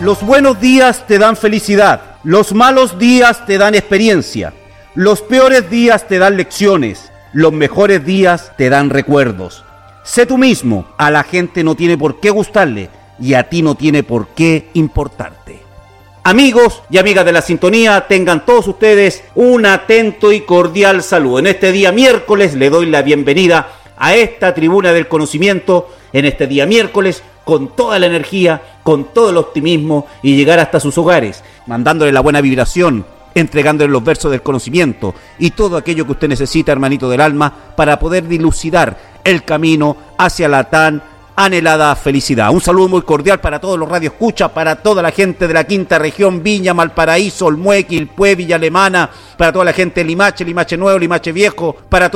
Los buenos días te dan felicidad, los malos días te dan experiencia, los peores días te dan lecciones, los mejores días te dan recuerdos. Sé tú mismo, a la gente no tiene por qué gustarle y a ti no tiene por qué importarte. Amigos y amigas de la sintonía, tengan todos ustedes un atento y cordial saludo. En este día miércoles le doy la bienvenida a esta tribuna del conocimiento, en este día miércoles, con toda la energía, con todo el optimismo y llegar hasta sus hogares, mandándole la buena vibración, entregándole los versos del conocimiento y todo aquello que usted necesita, hermanito del alma, para poder dilucidar el camino hacia la tan anhelada felicidad. Un saludo muy cordial para todos los radioescuchas, para toda la gente de la quinta región, Viña, Valparaíso, Olmué, Quilpué, Villa Alemana, para toda la gente de Limache, Limache Nuevo, Limache Viejo, para